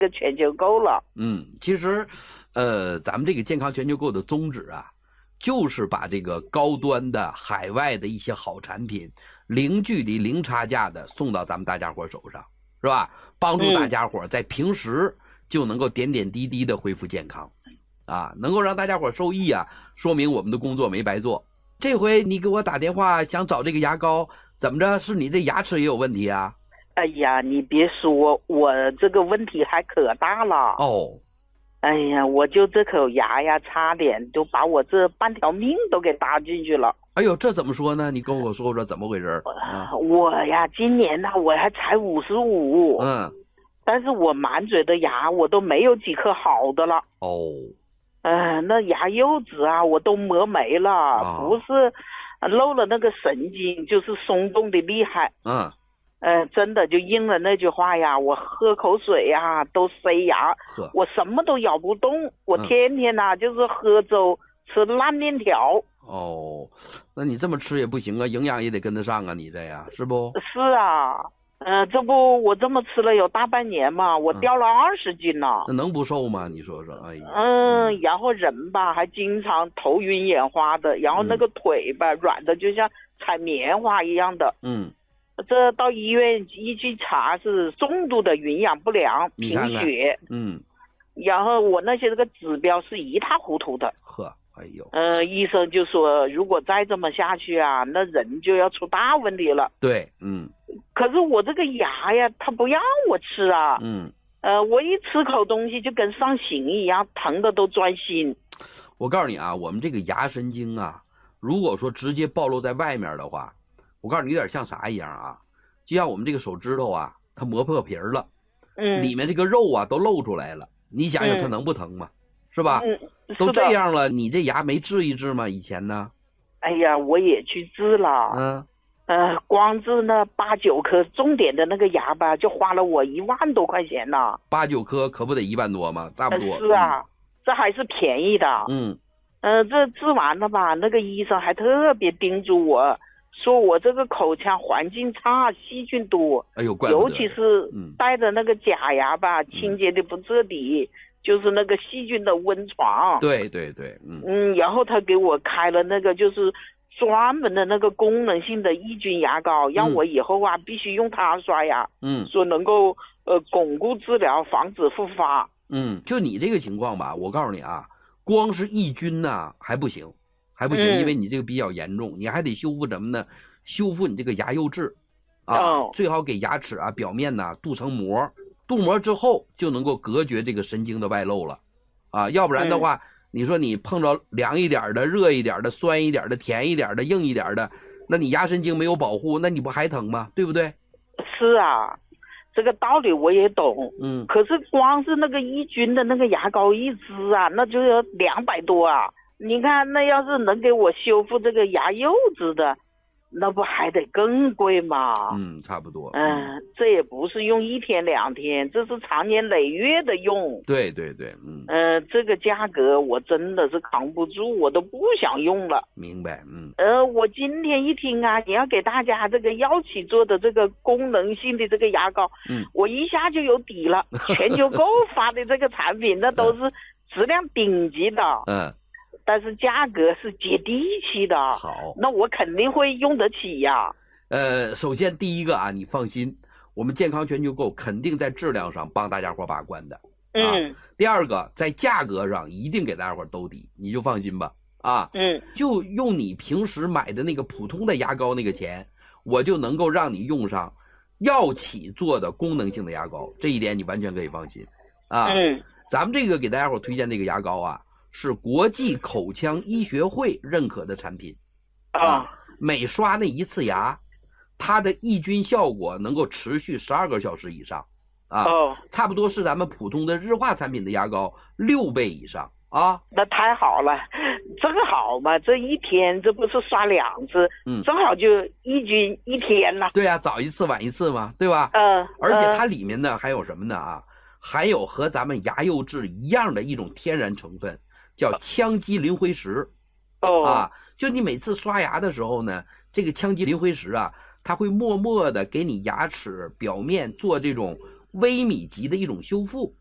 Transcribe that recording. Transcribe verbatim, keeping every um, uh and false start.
个全球购了。 嗯，其实，呃，咱们这个健康全球购的宗旨啊，就是把这个高端的海外的一些好产品，零距离、零差价的送到咱们大家伙手上，是吧？帮助大家伙在平时就能够点点滴滴的恢复健康，啊，能够让大家伙受益啊，说明我们的工作没白做。这回你给我打电话想找这个牙膏，怎么着？是你这牙齿也有问题啊？ 哎呀，你别说，我这个问题还可大了哦。 哎呀，我就这口牙呀，差点就把我这半条命都给搭进去了。 哎呦，这怎么说呢？你跟我说说怎么回事？ 啊、我呀，今年呢，我还才五十五， 嗯， 但是我满嘴的牙，我都没有几颗好的了。 哦， 呃，那牙釉质啊，我都磨没了， 啊、 不是漏了那个神经，就是松动的厉害。 嗯。 呃，真的就应了那句话呀，我喝口水呀都塞牙，我什么都咬不动，我天天呐、嗯、就是喝粥吃烂面条。 哦，那你这么吃也不行啊，营养也得跟得上啊，你这样是不？ 是啊，呃，这不我这么吃了有大半年嘛，我掉了二十斤了、 嗯。那能不瘦吗？你说说，哎呀。 嗯，然后人吧还经常头晕眼花的，然后那个腿吧、嗯、软的就像踩棉花一样的。 嗯。 这到医院一去查是重度的营养不良贫血， 嗯， 然后我那些这个指标是一塌糊涂的。 呵，哎呦， 呃，医生就说如果再这么下去啊，那人就要出大问题了。 对，嗯。 可是我这个牙呀，他不让我吃啊， 嗯， 呃，我一吃口东西就跟上刑一样，疼的都钻心。 我告诉你啊，我们这个牙神经啊，如果说直接暴露在外面的话。我告诉你，有点像啥一样啊？就像我们这个手指头啊，它磨破皮了， 嗯， 里面这个肉啊都露出来了。你想想它能不疼吗？嗯、是吧？ 嗯， 都这样了，你这牙没治一治吗？以前呢？ 哎呀，我也去治了， 嗯， 呃，光治那八九颗重点的那个牙吧，就花了我一万多块钱呢。 八九颗可不得一万多吗？差不多。 呃、是啊、嗯，这还是便宜的。 嗯， 呃，这治完了吧，那个医生还特别叮嘱我。说我这个口腔环境差，细菌多， 哎呦，怪尤其是戴的那个假牙吧， 嗯、 清洁的不彻底，就是那个细菌的温床。 对对对，嗯嗯，然后他给我开了那个就是专门的那个功能性的抑菌牙膏，让我以后啊、嗯、必须用它刷牙。 嗯， 说能够呃巩固治疗，防止复发。 嗯，就你这个情况吧，我告诉你啊，光是抑菌呐还不行。还不行，因为你这个比较严重，嗯、你还得修复什么呢？修复你这个牙釉质，啊，哦、最好给牙齿啊表面呢镀层膜，镀膜之后就能够隔绝这个神经的外露了，啊，要不然的话，嗯、你说你碰着凉一点的、热一点的、酸一点的、甜一点的、硬一点的，那你牙神经没有保护，那你不还疼吗？对不对？ 是啊，这个道理我也懂， 嗯， 可是光是那个抑菌的那个牙膏一支啊，那就要两百多啊。你看，那要是能给我修复这个牙釉质的，那不还得更贵吗？ 嗯，差不多。 嗯、呃，这也不是用一天两天，这是长年累月的用。 对对对，嗯。 呃，这个价格我真的是扛不住，我都不想用了。 明白，嗯。 呃，我今天一听啊，你要给大家这个药企做的这个功能性的这个牙膏， 嗯， 我一下就有底了。全球购发的这个产品，那都是质量顶级的。 嗯。 但是价格是接地气的， 好， 那我肯定会用得起呀。 呃，首先第一个啊，你放心，我们健康全球购肯定在质量上帮大家伙把关的，啊、 嗯。 第二个，在价格上一定给大家伙兜底，你就放心吧，啊， 嗯， 就用你平时买的那个普通的牙膏那个钱，我就能够让你用上药企做的功能性的牙膏，这一点你完全可以放心，啊， 嗯， 咱们这个给大家伙推荐这个牙膏啊。是国际口腔医学会认可的产品，啊，每刷那一次牙，它的抑菌效果能够持续十二个小时以上，啊， 哦， 差不多是咱们普通的日化产品的牙膏六倍以上啊。 那太好了，正好嘛，这一天这不是刷两次， 嗯， 正好就抑菌一天了。 对呀、啊，早一次晚一次嘛，对吧？ 嗯、呃， 而且它里面呢还有什么呢啊？还有和咱们牙釉质一样的一种天然成分。叫羟基磷灰石， 哦啊，就你每次刷牙的时候呢，这个羟基磷灰石啊，它会默默的给你牙齿表面做这种微米级的一种修复，